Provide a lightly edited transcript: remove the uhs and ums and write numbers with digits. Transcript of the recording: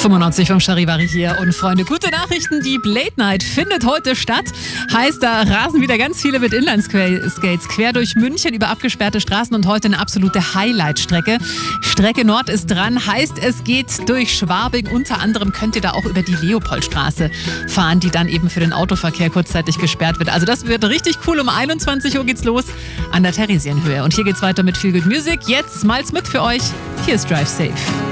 95 vom Charivari hier. Und Freunde, gute Nachrichten, die Blade Night findet heute statt. Heißt, da rasen wieder ganz viele mit Inlineskates quer durch München über abgesperrte Straßen und heute eine absolute Highlight-Strecke. Strecke Nord ist dran, heißt, es geht durch Schwabing. Unter anderem könnt ihr da auch über die Leopoldstraße fahren, die dann eben für den Autoverkehr kurzzeitig gesperrt wird. Also das wird richtig cool. Um 21 Uhr geht's los an der Theresienhöhe. Und hier geht's weiter mit Feel Good Music. Jetzt Smiles mit für euch. Hier ist Drive Safe.